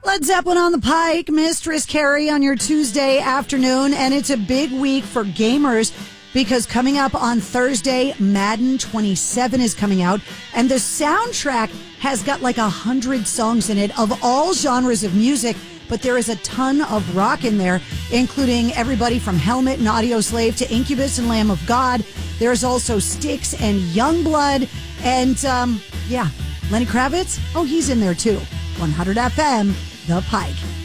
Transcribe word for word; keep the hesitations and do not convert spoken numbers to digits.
Led Zeppelin on the Pike, Mistress Carrie on your Tuesday afternoon, and it's a big week for gamers because coming up on Thursday, Madden twenty-seven is coming out, and the soundtrack has got like a hundred songs in it of all genres of music, but there is a ton of rock in there, including everybody from Helmet and Audioslave to Incubus and Lamb of God. There's also Styx and Youngblood, and um, yeah, Lenny Kravitz, oh, he's in there too. one hundred F M, The Pike.